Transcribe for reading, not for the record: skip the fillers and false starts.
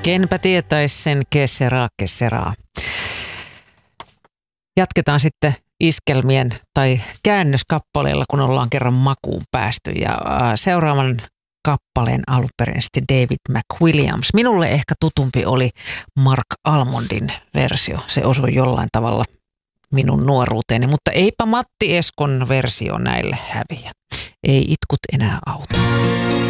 Kenpä tietäisi sen, kesseraa. Jatketaan sitten iskelmien tai käännöskappaleilla, kun ollaan kerran makuun päästy. Ja seuraavan kappaleen alunperäisesti David McWilliams. Minulle ehkä tutumpi oli Mark Almondin versio. Se osui jollain tavalla minun nuoruuteeni, mutta eipä Matti Eskon versio näille häviä. Ei itkut enää auta.